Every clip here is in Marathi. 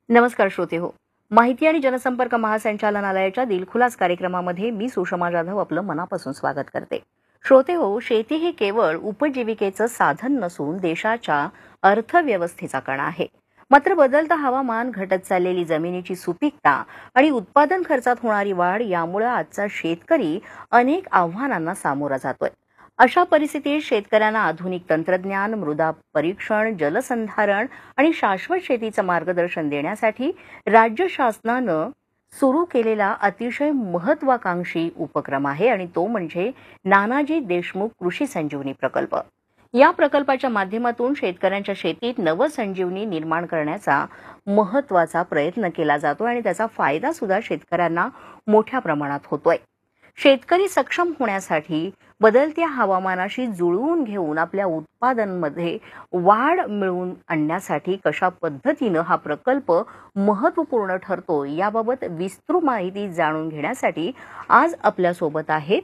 नमस्कार श्रोते हो. माहिती आणि जनसंपर्क महासंचालनालयाच्या दिलखुलास कार्यक्रमामध्ये मी सुषमा जाधव आपलं मनापासून स्वागत करते. श्रोते हो, शेती ही केवळ उपजीविकेचं साधन नसून देशाच्या अर्थव्यवस्थेचा कणा आहे. मात्र बदलतं हवामान, घटत चाललेली जमिनीची सुपीकता आणि उत्पादन खर्चात होणारी वाढ यामुळे आजचा शेतकरी अनेक आव्हानांना सामोरा जातोय. अशा परिस्थितीत शेतकऱ्यांना आधुनिक तंत्रज्ञान, मृदा परीक्षण, जलसंधारण आणि शाश्वत शेतीचं मार्गदर्शन देण्यासाठी राज्य शासनानं सुरू केलेला अतिशय महत्वाकांक्षी उपक्रम आहे आणि तो म्हणजे नानाजी देशमुख कृषी संजीवनी प्रकल्प. या प्रकल्पाच्या माध्यमातून शेतकऱ्यांच्या शेतीत नवसंजीवनी निर्माण करण्याचा महत्वाचा प्रयत्न केला जातो आणि त्याचा फायदा सुद्धा शेतकऱ्यांना मोठ्या प्रमाणात होतोय. शेतकरी सक्षम होण्यासाठी बदलत्या हवामानाशी जुळवून घेऊन आपल्या उत्पादनामध्ये वाढ मिळवून आणण्यासाठी कशा पद्धतीनं हा प्रकल्प महत्त्वपूर्ण ठरतो याबाबत विस्तृत माहिती जाणून घेण्यासाठी आज आपल्यासोबत आहेत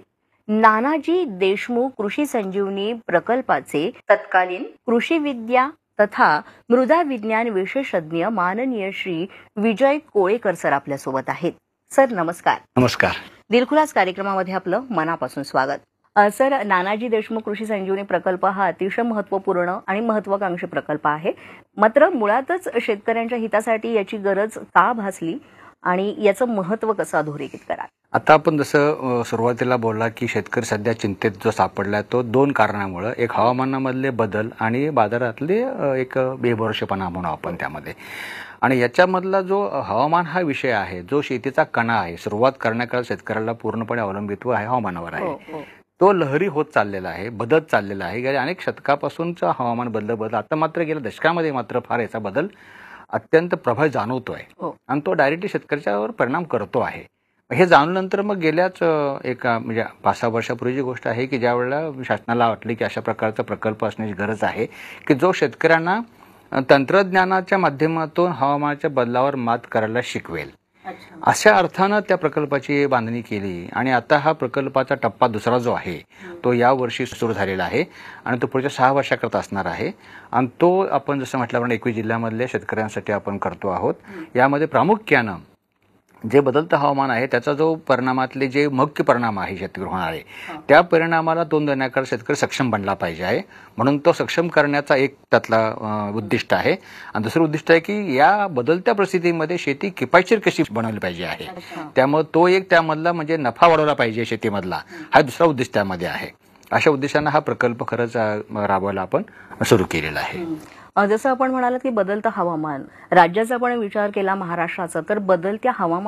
नानाजी देशमुख कृषी संजीवनी प्रकल्पाचे तत्कालीन कृषी विद्या तथा मृदा विज्ञान विशेषज्ञ माननीय श्री विजय कोळेकर सर आपल्यासोबत आहेत. सर नमस्कार. नमस्कार. दिलखुलास कार्यक्रमामध्ये आपलं मनापासून स्वागत. सर, नानाजी देशमुख कृषी संजीवनी प्रकल्प हा अतिशय महत्त्वपूर्ण आणि महत्वाकांक्षी प्रकल्प आहे. मात्र मुळातच शेतकऱ्यांच्या हितासाठी याची गरज का भासली आणि याचं महत्त्व कसं अधोरेखित कराल? आता आपण जसं सुरुवातीला बोलला की शेतकरी सध्या चिंतेत जो सापडलाय तो दोन कारणामुळे, एक हवामानामधले बदल आणि बाजारातले एक बेभरोसेपणा म्हणू आपण त्यामध्ये. आणि याच्यामधला जो हवामान हा विषय आहे, जो शेतीचा कणा आहे, सुरुवात करण्याकरता शेतकऱ्याला पूर्णपणे अवलंबित्व आहे हवामानावर आहे. तो लहरी होत चाललेला आहे, बदलत चाललेला आहे. गेल्या अनेक शतकापासूनचा हवामान बदल आता मात्र गेल्या दशकामध्ये मात्र फार याचा बदल अत्यंत प्रभावी जाणवतोय आणि तो डायरेक्टली शेतकऱ्याच्यावर परिणाम करतो आहे. हे जाणल्यानंतर मग गेल्याच म्हणजे 5-6 वर्षापूर्वीची गोष्ट आहे की ज्या वेळेला शासनाला वाटली की अशा प्रकारचा प्रकल्प असण्याची गरज आहे की जो शेतकऱ्यांना तंत्रज्ञानाच्या माध्यमातून हवामानाच्या बदलावर मात करायला शिकवेल. अशा अर्थानं त्या प्रकल्पाची बांधणी केली आणि आता हा प्रकल्पाचा टप्पा दुसरा जो आहे तो या वर्षी सुरू झालेला आहे आणि तो पुढच्या 6 वर्षाकरता असणार आहे. आणि तो आपण जसं म्हटल्याप्रमाणे 21 जिल्ह्यामधल्या शेतकऱ्यांसाठी आपण करतो आहोत. यामध्ये प्रामुख्यानं जे बदलतं हवामान आहे त्याचा जो परिणामातले जे मुख्य परिणाम आहे शेतकरी होणारे त्या परिणामाला तोंड देण्याकरता शेतकरी सक्षम बनला पाहिजे आहे. म्हणून तो सक्षम करण्याचा एक त्यातला उद्दिष्ट आहे. आणि दुसरं उद्दिष्ट आहे की या बदलत्या परिस्थितीमध्ये शेती किफायतशीर कशी बनवली पाहिजे आहे. त्यामुळे तो एक त्यामधला म्हणजे नफा वाढवला पाहिजे शेतीमधला, हा दुसरा उद्दिष्ट त्यामध्ये आहे. अशा उद्देशानं हा प्रकल्प खरंच राबवायला आपण सुरू केलेला आहे. जसं आपण म्हणालात की बदलतं हवामान, राज्याचा पण विचार केला महाराष्ट्राचा, तर बदलत्या हवामान